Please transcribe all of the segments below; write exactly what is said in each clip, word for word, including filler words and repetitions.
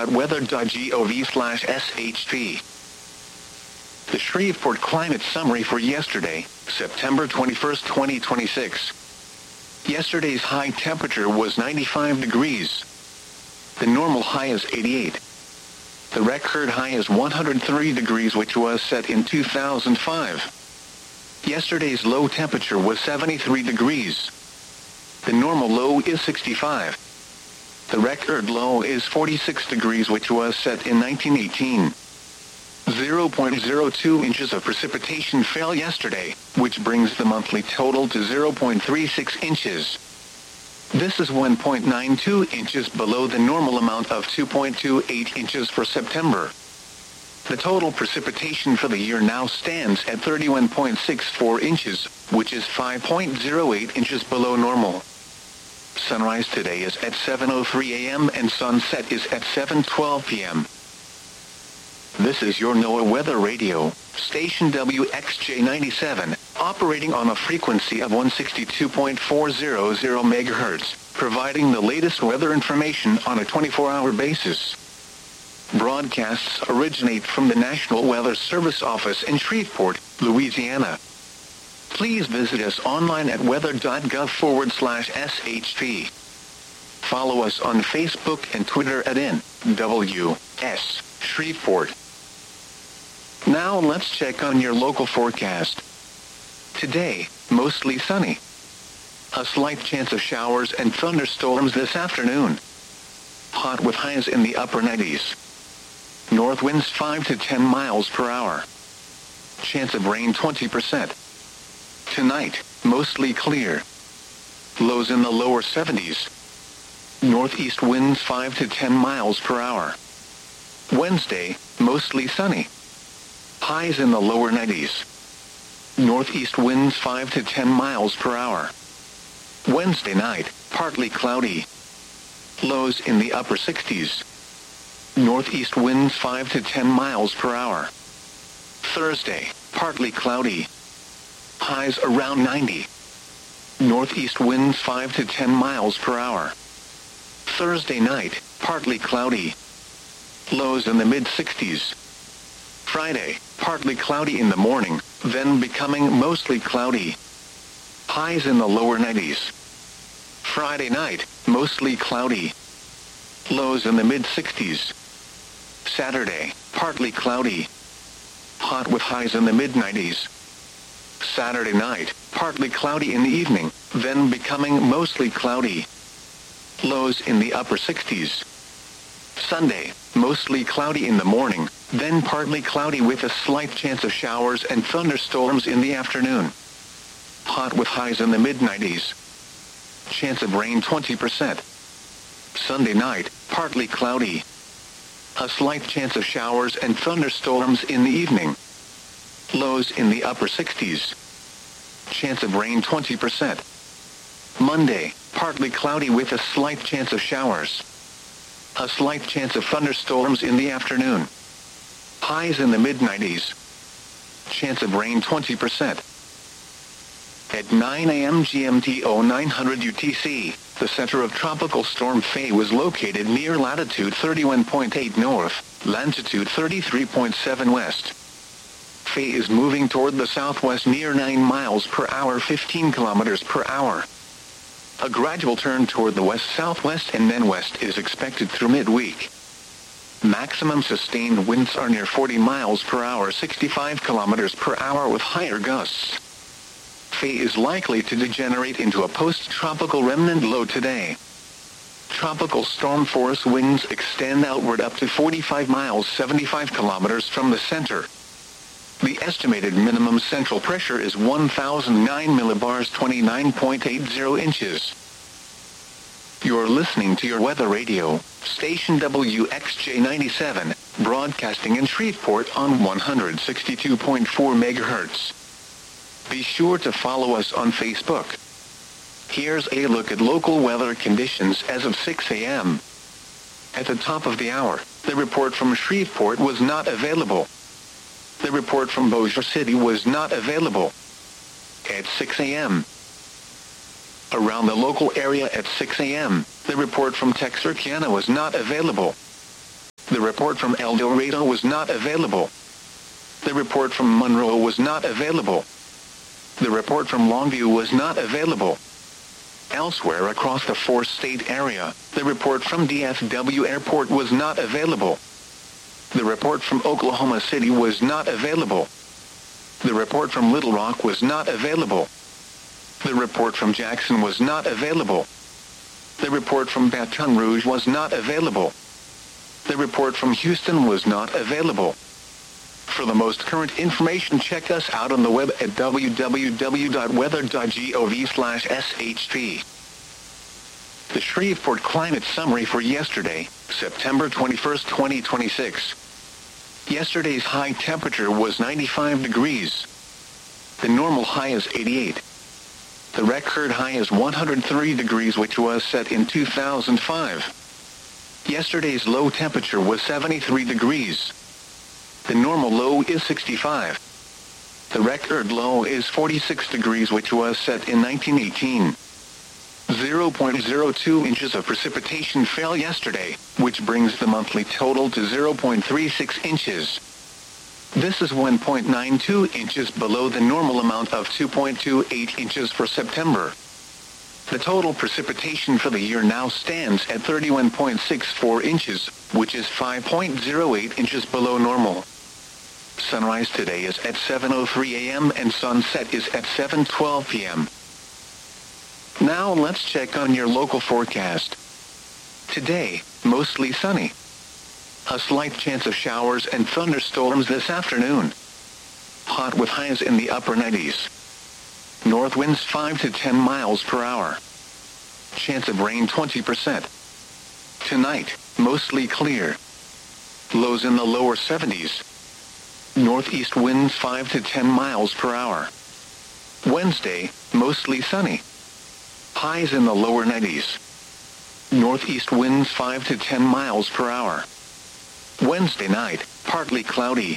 weather dot gov slash shp. The Shreveport Climate Summary for yesterday, September twenty-first, twenty twenty-six. Yesterday's high temperature was ninety-five degrees. The normal high is eighty-eight. The record high is one hundred three degrees, which was set in two thousand five. Yesterday's low temperature was seventy-three degrees. The normal low is sixty-five. The record low is forty-six degrees, which was set in nineteen eighteen. zero point zero two inches of precipitation fell yesterday, which brings the monthly total to zero point three six inches. This is one point nine two inches below the normal amount of two point two eight inches for September. The total precipitation for the year now stands at thirty-one point six four inches, which is five point zero eight inches below normal. Sunrise today is at seven oh three a m and sunset is at seven twelve p m This is your NOAA Weather Radio, station W X J ninety-seven, operating on a frequency of one sixty-two point four hundred megahertz, providing the latest weather information on a twenty-four hour basis. Broadcasts originate from the National Weather Service office in Shreveport, Louisiana. Please visit us online at weather dot gov forward slash shp. Follow us on Facebook and Twitter at N W S Shreveport. Now let's check on your local forecast. Today, mostly sunny. A slight chance of showers and thunderstorms this afternoon. Hot with highs in the upper nineties. North winds five to ten miles per hour. Chance of rain twenty percent. Tonight, mostly clear. Lows in the lower seventies. Northeast winds five to ten miles per hour. Wednesday, mostly sunny. Highs in the lower nineties. Northeast winds five to ten miles per hour. Wednesday night, partly cloudy. Lows in the upper sixties. Northeast winds five to ten miles per hour. Thursday, partly cloudy. Highs around ninety. Northeast winds five to ten miles per hour. Thursday night, partly cloudy. Lows in the mid sixties. Friday, partly cloudy in the morning, then becoming mostly cloudy. Highs in the lower nineties. Friday night, mostly cloudy. Lows in the mid sixties. Saturday, partly cloudy. Hot with highs in the mid nineties. Saturday night, partly cloudy in the evening, then becoming mostly cloudy. Lows in the upper sixties. Sunday, mostly cloudy in the morning, then partly cloudy with a slight chance of showers and thunderstorms in the afternoon. Hot with highs in the mid nineties. Chance of rain twenty percent. Sunday night, partly cloudy. A slight chance of showers and thunderstorms in the evening. Lows in the upper sixties. Chance of rain twenty percent. Monday, partly cloudy with a slight chance of showers. A slight chance of thunderstorms in the afternoon. Highs in the mid nineties. Chance of rain twenty percent. At nine a m G M T oh nine hundred U T C, the center of Tropical Storm Faye was located near latitude thirty-one point eight north, longitude thirty-three point seven west. Faye is moving toward the southwest near nine miles per hour, fifteen kilometers per hour. A gradual turn toward the west-southwest and then west is expected through midweek. Maximum sustained winds are near forty miles per hour, sixty-five kilometers per hour with higher gusts. Faye is likely to degenerate into a post-tropical remnant low today. Tropical storm force winds extend outward up to forty-five miles, seventy-five kilometers from the center. The estimated minimum central pressure is one thousand nine millibars, twenty-nine point eight zero inches. You're listening to your weather radio, station W X J ninety-seven, broadcasting in Shreveport on one sixty-two point four megahertz. Be sure to follow us on Facebook. Here's a look at local weather conditions as of six a m At the top of the hour, the report from Shreveport was not available. The report from Bossier City was not available. At six a m Around the local area at six a m, the report from Texarkana was not available. The report from El Dorado was not available. The report from Monroe was not available. The report from Longview was not available. Elsewhere across the four-state area, the report from D F W Airport was not available. The report from Oklahoma City was not available. The report from Little Rock was not available. The report from Jackson was not available. The report from Baton Rouge was not available. The report from Houston was not available. For the most current information, check us out on the web at w w w dot weather dot gov slash s h p. The Shreveport Climate Summary for yesterday, September twenty-first, twenty twenty-six. Yesterday's high temperature was ninety-five degrees. The normal high is eighty-eight. The record high is one hundred three degrees, which was set in two thousand five. Yesterday's low temperature was seventy-three degrees. The normal low is sixty-five. The record low is forty-six degrees, which was set in nineteen eighteen. zero point zero two inches of precipitation fell yesterday, which brings the monthly total to zero point three six inches. This is one point nine two inches below the normal amount of two point two eight inches for September. The total precipitation for the year now stands at thirty-one point six four inches, which is five point zero eight inches below normal. Sunrise today is at seven oh three a m and sunset is at seven twelve p m Now let's check on your local forecast. Today, mostly sunny. A slight chance of showers and thunderstorms this afternoon. Hot with highs in the upper nineties. North winds five to ten miles per hour. Chance of rain twenty percent. Tonight, mostly clear. Lows in the lower seventies. Northeast winds five to ten miles per hour. Wednesday, mostly sunny. Highs in the lower nineties. Northeast winds five to ten miles per hour. Wednesday night, partly cloudy.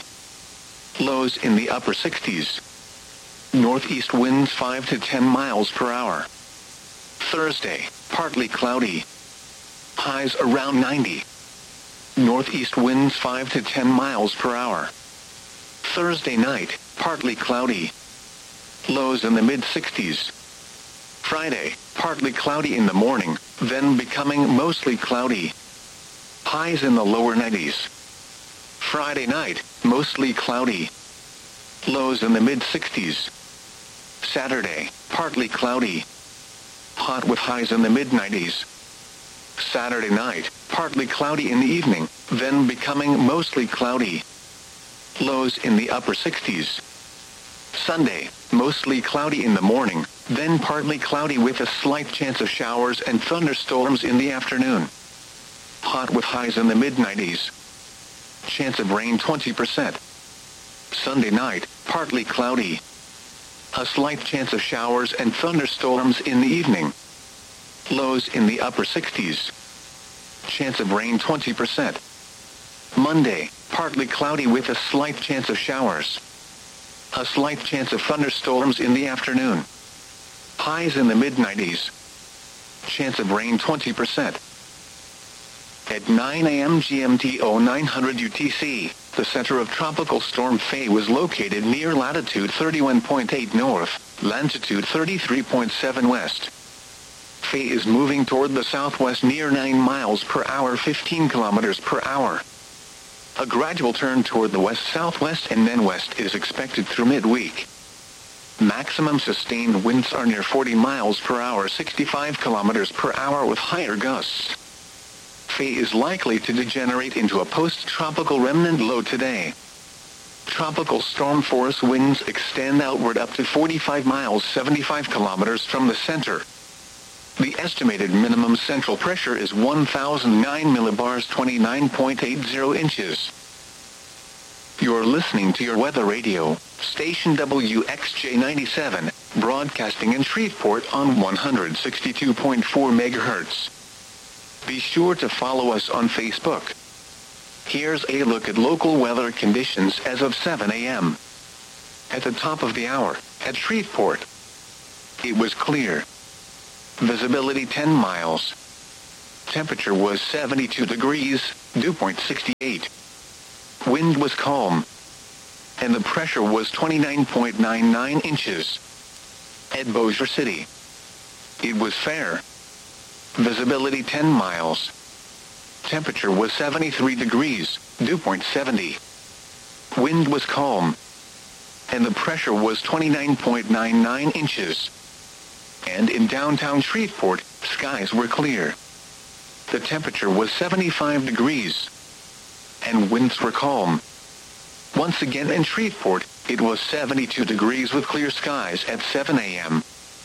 Lows in the upper sixties. Northeast winds five to ten miles per hour. Thursday, partly cloudy. Highs around ninety. Northeast winds five to ten miles per hour. Thursday night, partly cloudy. Lows in the mid-sixties. Friday, partly cloudy in the morning, then becoming mostly cloudy. Highs in the lower nineties. Friday night, mostly cloudy. Lows in the mid-sixties. Saturday, partly cloudy. Hot with highs in the mid-nineties. Saturday night, partly cloudy in the evening, then becoming mostly cloudy. Lows in the upper sixties. Sunday, mostly cloudy in the morning, then partly cloudy with a slight chance of showers and thunderstorms in the afternoon. Hot with highs in the mid-nineties. Chance of rain twenty percent. Sunday night, partly cloudy. A slight chance of showers and thunderstorms in the evening. Lows in the upper sixties. Chance of rain twenty percent. Monday, partly cloudy with a slight chance of showers. A slight chance of thunderstorms in the afternoon. Highs in the mid-nineties. Chance of rain twenty percent. At nine a m G M T oh nine hundred U T C, the center of Tropical Storm Faye was located near latitude thirty-one point eight north, longitude thirty-three point seven west. Faye is moving toward the southwest near nine miles per hour, fifteen kilometers per hour. A gradual turn toward the west-southwest and then west is expected through midweek. Maximum sustained winds are near forty miles per hour, sixty-five kilometers per hour with higher gusts. Faye is likely to degenerate into a post-tropical remnant low today. Tropical storm force winds extend outward up to forty-five miles, seventy-five kilometers from the center. The estimated minimum central pressure is one thousand nine millibars, twenty-nine point eight zero inches. You're listening to your weather radio, station W X J ninety-seven, broadcasting in Shreveport on one hundred sixty-two point four megahertz. Be sure to follow us on Facebook. Here's a look at local weather conditions as of seven a m At the top of the hour, at Shreveport, it was clear. Visibility ten miles. temperature was seventy-two degrees, dew point sixty-eight. Wind was calm. And the pressure was twenty-nine point nine nine inches. At Bossier City, it was fair. Visibility ten miles. Temperature was seventy-three degrees, dew point seventy. Wind was calm. And the pressure was twenty-nine point nine nine inches. And in downtown Shreveport, skies were clear. The temperature was seventy-five degrees. And winds were calm. Once again in Shreveport, it was seventy-two degrees with clear skies at seven a.m.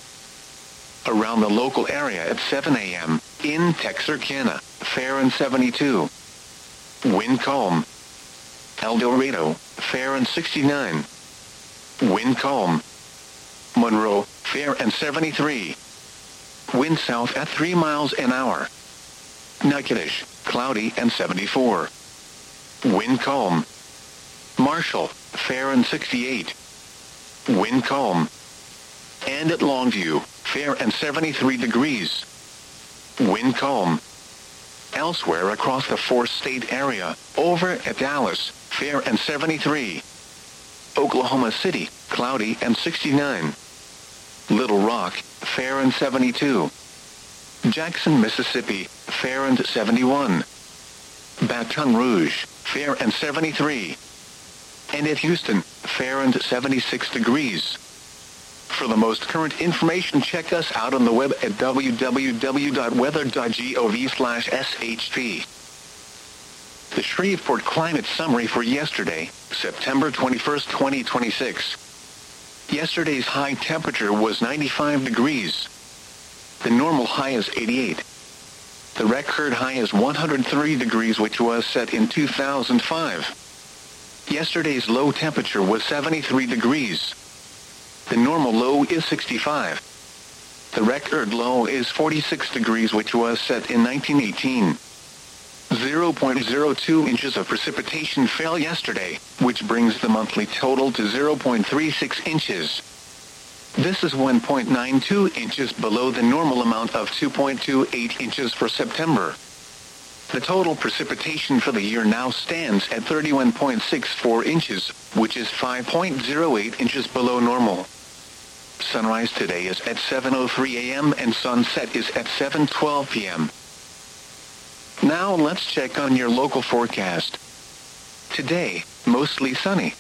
Around the local area at seven a.m., in Texarkana, fair and seventy-two. Wind calm. El Dorado, fair and sixty-nine. Wind calm. Monroe, fair and seventy-three. Wind south at three miles an hour. Natchitoches, cloudy and seventy-four. Wind calm. Marshall, fair and sixty-eight. Wind calm. And at Longview, fair and seventy-three degrees. Wind calm. Elsewhere across the four-state area, over at Dallas, fair and seventy-three. Oklahoma City, cloudy and sixty-nine. Little Rock, fair and seventy-two. Jackson, Mississippi, fair and seventy-one. Baton Rouge, fair and seventy-three. And at Houston, fair and seventy-six degrees. For the most current information, check us out on the web at w w w dot weather dot gov slash s h p. The Shreveport Climate Summary for yesterday, September twenty-first, twenty twenty-six. Yesterday's high temperature was ninety-five degrees. The normal high is eighty-eight. The record high is one hundred three degrees, which was set in two thousand five. Yesterday's low temperature was seventy-three degrees. The normal low is sixty-five. The record low is forty-six degrees, which was set in nineteen eighteen. zero point zero two inches of precipitation fell yesterday, which brings the monthly total to zero point three six inches. This is one point nine two inches below the normal amount of two point two eight inches for September. The total precipitation for the year now stands at thirty-one point six four inches, which is five point zero eight inches below normal. Sunrise today is at seven oh three a.m. and sunset is at seven twelve p.m. Now let's check on your local forecast. Today, mostly sunny.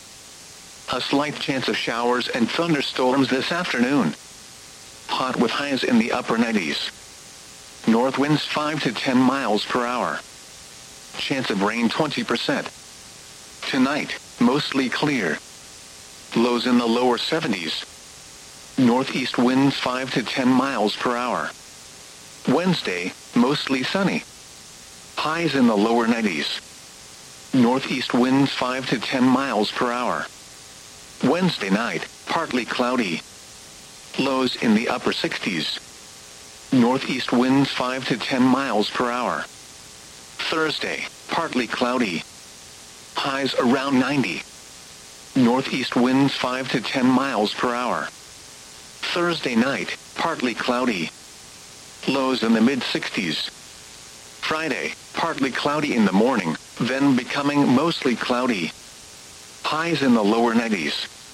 A slight chance of showers and thunderstorms this afternoon. Hot with highs in the upper nineties. North winds five to ten miles per hour. Chance of rain twenty percent. Tonight, mostly clear. Lows in the lower seventies. Northeast winds five to ten miles per hour. Wednesday, mostly sunny. Highs in the lower nineties. Northeast winds five to ten miles per hour. Wednesday night, partly cloudy. Lows in the upper sixties. Northeast winds five to ten miles per hour. Thursday, partly cloudy. Highs around ninety. Northeast winds five to ten miles per hour. Thursday night, partly cloudy. Lows in the mid-sixties. Friday, partly cloudy in the morning, then becoming mostly cloudy. Highs in the lower nineties.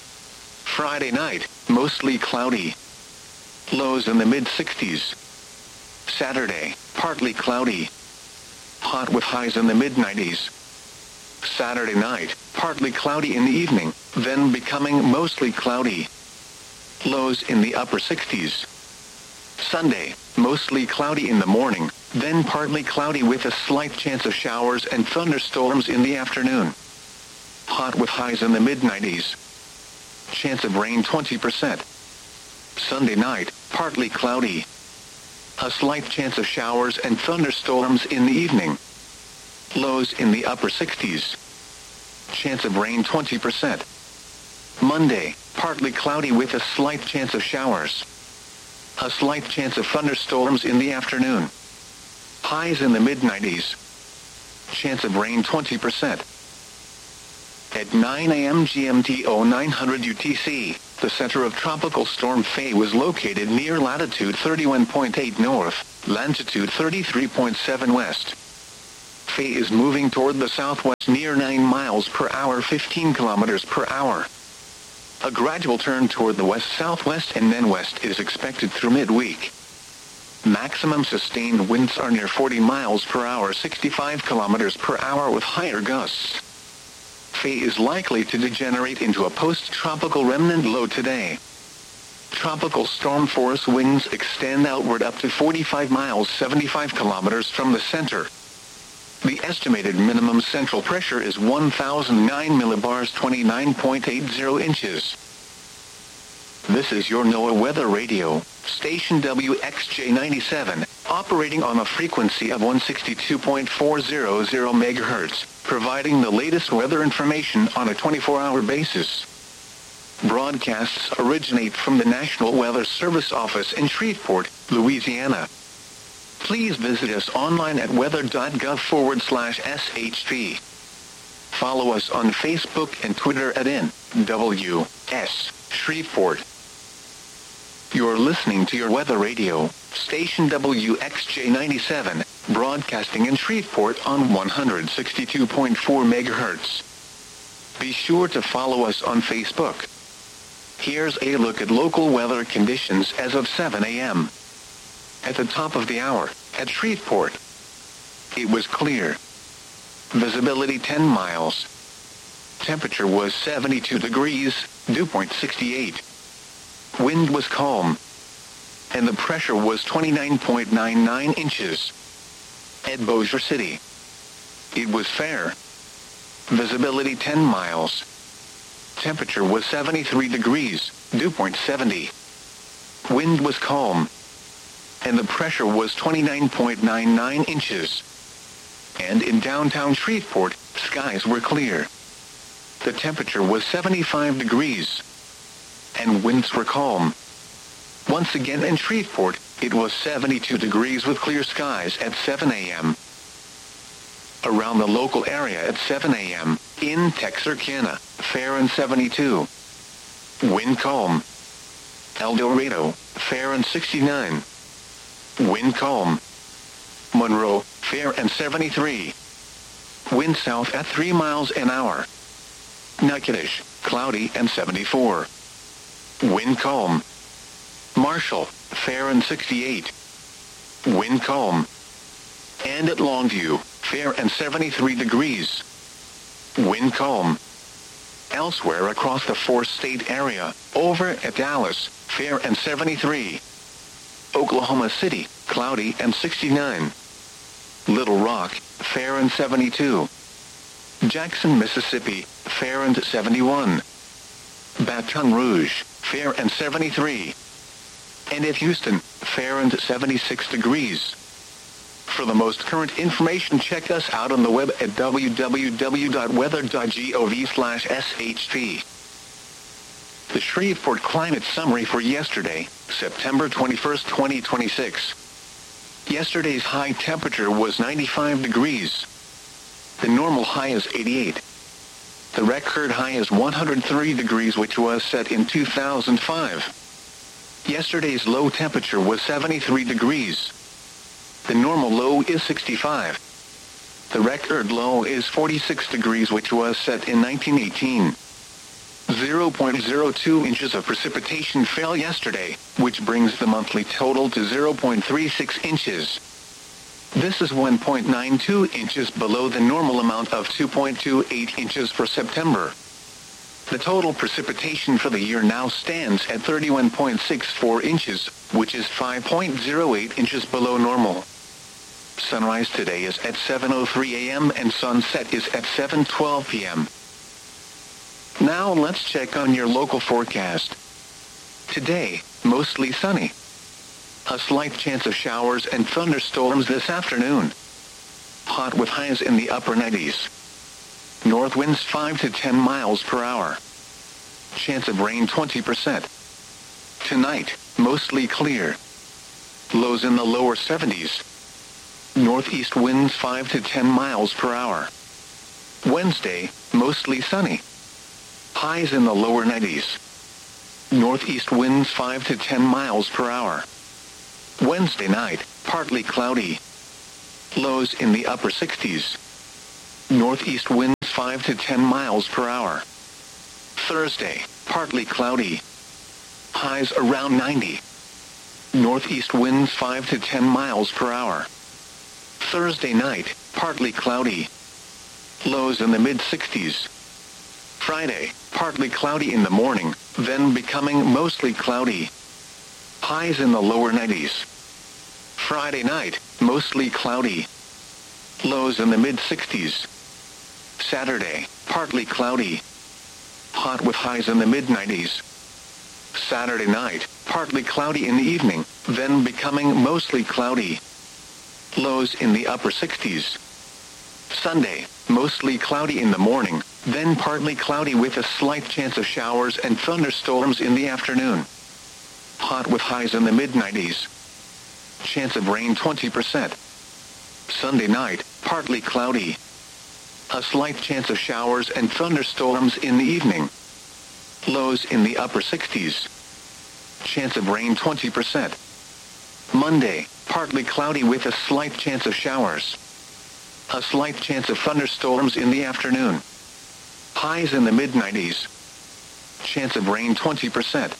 Friday night, mostly cloudy. Lows in the mid-sixties. Saturday, partly cloudy. Hot with highs in the mid-nineties. Saturday night, partly cloudy in the evening, then becoming mostly cloudy. Lows in the upper sixties. Sunday, mostly cloudy in the morning, then partly cloudy with a slight chance of showers and thunderstorms in the afternoon. Hot with highs in the mid-nineties. Chance of rain twenty percent. Sunday night, partly cloudy. A slight chance of showers and thunderstorms in the evening. Lows in the upper sixties. Chance of rain twenty percent. Monday, partly cloudy with a slight chance of showers. A slight chance of thunderstorms in the afternoon. Highs in the mid-nineties. Chance of rain twenty percent. At nine a.m. G M T oh nine hundred U T C, the center of Tropical Storm Faye was located near latitude thirty-one point eight north, longitude thirty-three point seven west. Faye is moving toward the southwest near nine miles per hour, fifteen kilometers per hour. A gradual turn toward the west-southwest and then west is expected through midweek. Maximum sustained winds are near forty miles per hour, sixty-five kilometers per hour with higher gusts. Faye is likely to degenerate into a post-tropical remnant low today. Tropical storm force winds extend outward up to forty-five miles, seventy-five kilometers from the center. The estimated minimum central pressure is one thousand nine millibars, twenty-nine point eight zero inches. This is your NOAA Weather Radio, station W X J ninety-seven, operating on a frequency of one sixty-two point four zero zero megahertz, providing the latest weather information on a twenty-four hour basis. Broadcasts originate from the National Weather Service office in Shreveport, Louisiana. Please visit us online at weather.gov forward slash SHP. Follow us on Facebook and Twitter at N W S Shreveport. You're listening to your Weather Radio, station W X J ninety-seven, broadcasting in Shreveport on one sixty-two point four megahertz. Be sure to follow us on Facebook. Here's a look at local weather conditions as of seven a m At the top of the hour, at Shreveport, it was clear. Visibility ten miles. Temperature was seventy-two degrees, dew point sixty-eight. Wind was calm. And the pressure was twenty-nine point nine nine inches. At Bossier City, it was fair. Visibility ten miles. Temperature was seventy-three degrees, dew point seventy. Wind was calm. And the pressure was twenty-nine point nine nine inches. And in downtown Shreveport, skies were clear. The temperature was seventy-five degrees. And winds were calm. Once again in Shreveport, it was seventy-two degrees with clear skies at seven a m Around the local area at seven a m, in Texarkana, fair and seventy-two. Wind calm. El Dorado, fair and sixty-nine. Wind calm. Monroe, fair and seventy-three. Wind south at three miles an hour. Natchitoches, cloudy and seventy-four. Wind calm. Marshall, fair and sixty-eight. Wind calm. And at Longview, fair and seventy-three degrees. Wind calm. Elsewhere across the four-state area, over at Dallas, fair and seventy-three. Oklahoma City, cloudy and sixty-nine. Little Rock, fair and seventy-two. Jackson, Mississippi, fair and seventy-one. Baton Rouge, fair and seventy-three. And at Houston, fair and seventy-six degrees. For the most current information, check us out on the web at w w w dot weather dot gov slash S H P. The Shreveport Climate Summary for yesterday, September twenty-first, twenty twenty-six. Yesterday's high temperature was ninety-five degrees. The normal high is eighty-eight. The record high is one hundred three degrees, which was set in two thousand five. Yesterday's low temperature was seventy-three degrees. The normal low is sixty-five. The record low is forty-six degrees, which was set in nineteen eighteen. zero point zero two inches of precipitation fell yesterday, which brings the monthly total to zero point three six inches. This is one point nine two inches below the normal amount of two point two eight inches for September. The total precipitation for the year now stands at thirty-one point six four inches, which is five point zero eight inches below normal. Sunrise today is at seven oh three a m and sunset is at seven twelve p m Now let's check on your local forecast. Today, mostly sunny. A slight chance of showers and thunderstorms this afternoon. Hot with highs in the upper nineties. North winds five to ten miles per hour. Chance of rain twenty percent. Tonight, mostly clear. Lows in the lower seventies. Northeast winds five to ten miles per hour. Wednesday, mostly sunny. Highs in the lower nineties. Northeast winds five to ten miles per hour. Wednesday night, partly cloudy. Lows in the upper sixties. Northeast winds five to ten miles per hour. Thursday, partly cloudy. Highs around ninety. Northeast winds five to ten miles per hour. Thursday night, partly cloudy. Lows in the mid-sixties. Friday, partly cloudy in the morning, then becoming mostly cloudy. Highs in the lower nineties. Friday night, mostly cloudy. Lows in the mid-sixties. Saturday, partly cloudy. Hot with highs in the mid-nineties. Saturday night, partly cloudy in the evening, then becoming mostly cloudy. Lows in the upper sixties. Sunday, mostly cloudy in the morning, then partly cloudy with a slight chance of showers and thunderstorms in the afternoon. Hot with highs in the mid-nineties. Chance of rain twenty percent. Sunday night, partly cloudy. A slight chance of showers and thunderstorms in the evening. Lows in the upper sixties. Chance of rain twenty percent. Monday, partly cloudy with a slight chance of showers. A slight chance of thunderstorms in the afternoon. Highs in the mid-nineties. Chance of rain twenty percent.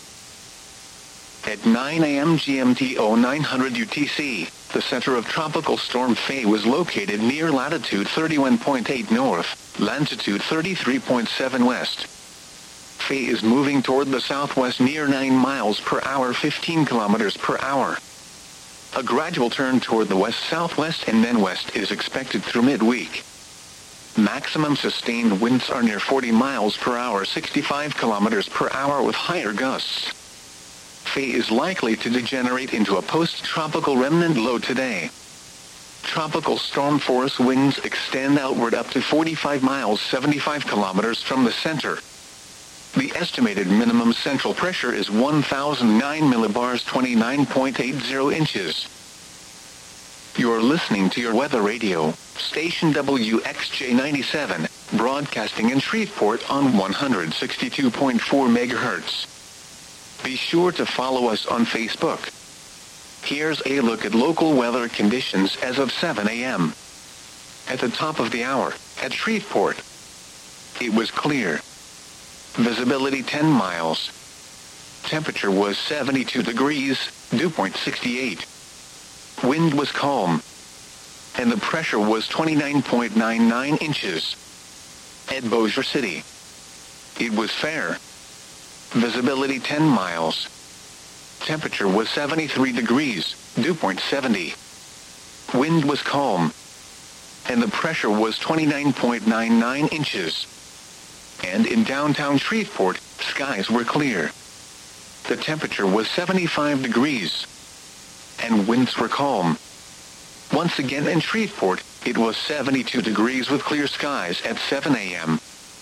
At nine a m G M T oh nine hundred U T C, the center of Tropical Storm Faye was located near latitude thirty-one point eight north, longitude thirty-three point seven west. Faye is moving toward the southwest near nine miles per hour, fifteen kilometers per hour. A gradual turn toward the west-southwest and then west is expected through midweek. Maximum sustained winds are near forty miles per hour, sixty-five kilometers per hour with higher gusts. Faye is likely to degenerate into a post-tropical remnant low today. Tropical storm force winds extend outward up to forty-five miles, seventy-five kilometers from the center. The estimated minimum central pressure is one thousand nine millibars, twenty-nine point eight zero inches. You're listening to your weather radio, station W X J ninety-seven, broadcasting in Shreveport on one hundred sixty-two point four megahertz. Be sure to follow us on Facebook. Here's a look at local weather conditions as of seven a m At the top of the hour, at Shreveport, it was clear. Visibility ten miles. Temperature was seventy-two degrees, dew point sixty-eight. Wind was calm. And the pressure was twenty-nine point nine nine inches. At Bossier City, it was fair. Visibility ten miles. Temperature was seventy-three degrees, dew point seventy. Wind was calm. And the pressure was twenty-nine point nine nine inches. And in downtown Shreveport, skies were clear. The temperature was seventy-five degrees. And winds were calm. Once again in Shreveport, it was seventy-two degrees with clear skies at seven a m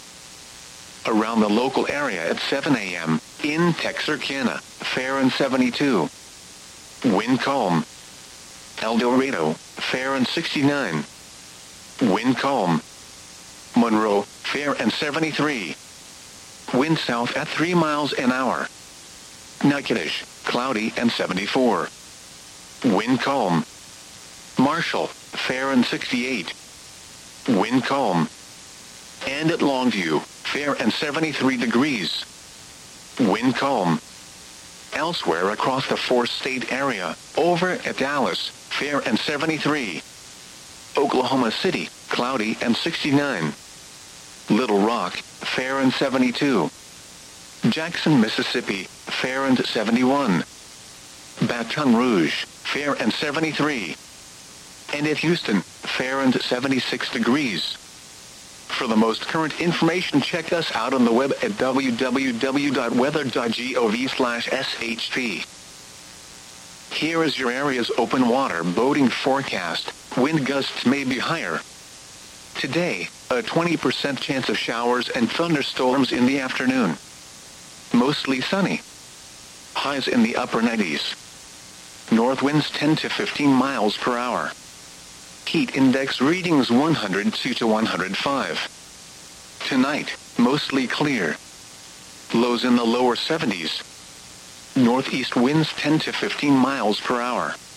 Around the local area at seven a m, in Texarkana, fair and seventy-two. Wind calm. El Dorado, fair and sixty-nine. Wind calm. Monroe, fair and seventy-three. Wind south at three miles an hour. Natchitoches, cloudy and seventy-four. Wind calm. Marshall, fair and sixty-eight. Wind calm. And at Longview, fair and seventy-three degrees. Wind calm. Elsewhere across the four-state area, over at Dallas, fair and seventy-three. Oklahoma City, cloudy and sixty-nine. Little Rock, fair and seventy-two. Jackson, Mississippi, fair and seventy-one. Baton Rouge, fair and seventy-three. And at Houston, fair and seventy-six degrees. For the most current information, check us out on the web at w w w dot weather dot gov slash s h p. Here is your area's open water boating forecast. Wind gusts may be higher. Today, a twenty percent chance of showers and thunderstorms in the afternoon. Mostly sunny. Highs in the upper nineties. North winds ten to fifteen miles per hour. Heat index readings one hundred two to one hundred five. Tonight, mostly clear. Lows in the lower seventies. Northeast winds ten to fifteen miles per hour.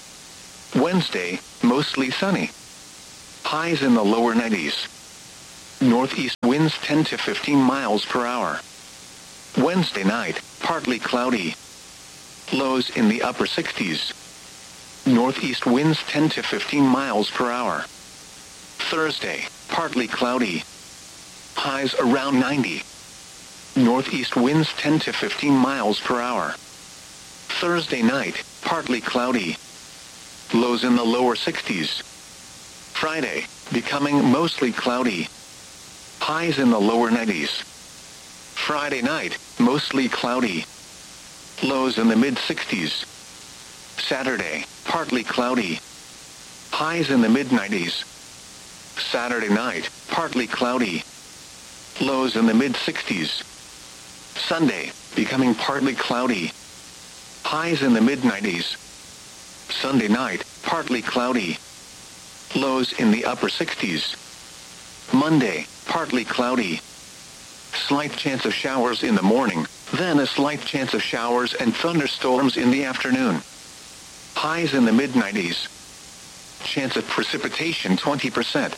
Wednesday, mostly sunny. Highs in the lower nineties. Northeast winds ten to fifteen miles per hour. Wednesday night, partly cloudy. Lows in the upper sixties. Northeast winds ten to fifteen miles per hour. Thursday, partly cloudy. Highs around ninety. Northeast winds ten to fifteen miles per hour. Thursday night, partly cloudy. Lows in the lower sixties. Friday, becoming mostly cloudy. Highs in the lower nineties. Friday night, mostly cloudy. Lows in the mid-sixties. Saturday, partly cloudy. Highs in the mid-nineties. Saturday night, partly cloudy. Lows in the mid-sixties. Sunday, becoming partly cloudy. Highs in the mid-nineties. Sunday night, partly cloudy. Lows in the upper sixties. Monday, partly cloudy. Slight chance of showers in the morning, then a slight chance of showers and thunderstorms in the afternoon. Highs in the mid-nineties. Chance of precipitation twenty percent.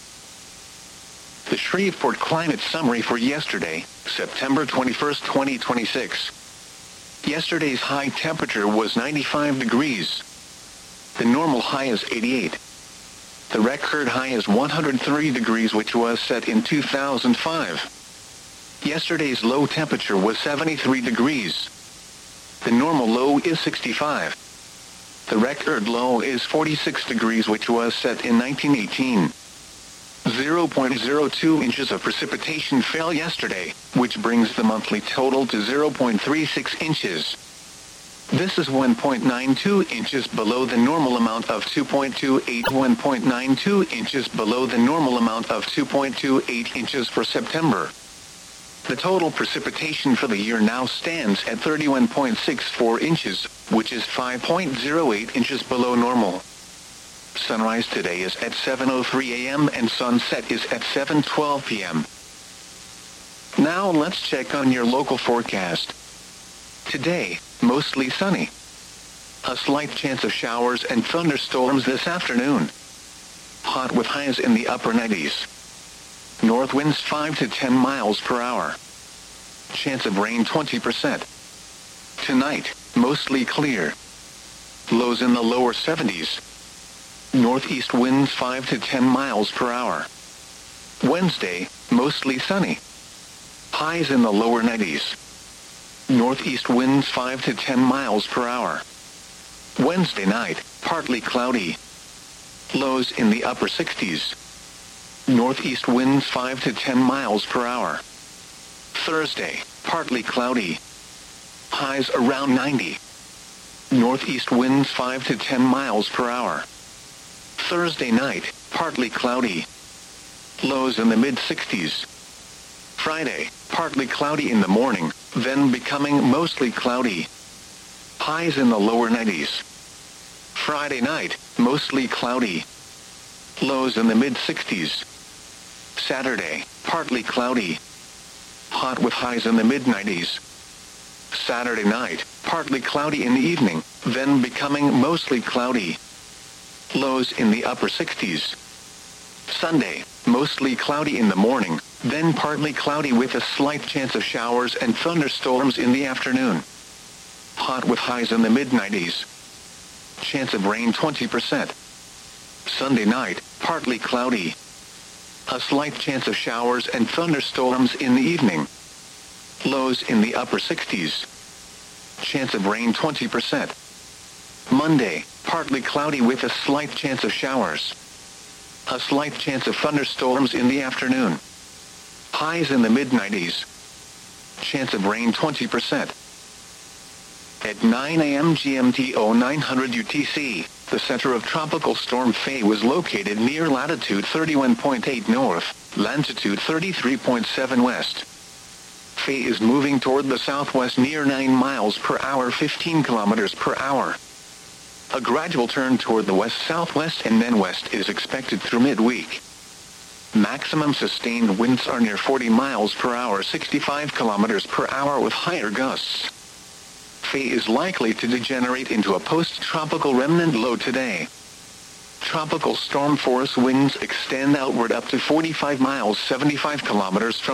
The Shreveport Climate Summary for yesterday, September twenty-first, twenty twenty-six. Yesterday's high temperature was ninety-five degrees. The normal high is eighty-eight. The record high is one hundred three degrees, which was set in two thousand five. Yesterday's low temperature was seventy-three degrees. The normal low is sixty-five. The record low is forty-six degrees, which was set in nineteen eighteen. zero point zero two inches of precipitation fell yesterday, which brings the monthly total to zero point three six inches. This is one point nine two inches below the normal amount of two point two eight, one point nine two inches below the normal amount of two point two eight inches for September. The total precipitation for the year now stands at thirty-one point six four inches, which is five point zero eight inches below normal. Sunrise today is at seven oh three a m and sunset is at seven twelve p m Now let's check on your local forecast. Today, mostly sunny. A slight chance of showers and thunderstorms this afternoon. Hot with highs in the upper nineties. North winds five to ten miles per hour. Chance of rain twenty percent. Tonight, mostly clear. Lows in the lower seventies. Northeast winds five to ten miles per hour. Wednesday, mostly sunny. Highs in the lower nineties. Northeast winds five to ten miles per hour. Wednesday night, partly cloudy. Lows in the upper sixties. Northeast winds five to ten miles per hour. Thursday, partly cloudy. Highs around ninety. Northeast winds five to ten miles per hour. Thursday night, partly cloudy. Lows in the mid-sixties. Friday, partly cloudy in the morning, then becoming mostly cloudy. Highs in the lower nineties. Friday night, mostly cloudy. Lows in the mid-sixties. Saturday, partly cloudy. Hot with highs in the mid-nineties. Saturday night, partly cloudy in the evening, then becoming mostly cloudy. Lows in the upper sixties. Sunday, mostly cloudy in the morning, then partly cloudy with a slight chance of showers and thunderstorms in the afternoon. Hot with highs in the mid-nineties. Chance of rain twenty percent. Sunday night, partly cloudy. A slight chance of showers and thunderstorms in the evening. Lows in the upper sixties. Chance of rain twenty percent. Monday, partly cloudy with a slight chance of showers. A slight chance of thunderstorms in the afternoon. Highs in the mid-nineties. Chance of rain twenty percent. At nine a m G M T oh nine hundred U T C, the center of Tropical Storm Faye was located near latitude thirty-one point eight north, longitude thirty-three point seven west. Faye is moving toward the southwest near nine miles per hour, fifteen kilometers per hour. A gradual turn toward the west-southwest and then west is expected through midweek. Maximum sustained winds are near forty miles per hour, sixty-five kilometers per hour with higher gusts. Faye is likely to degenerate into a post-tropical remnant low today. Tropical storm force winds extend outward up to forty-five miles seventy-five kilometers from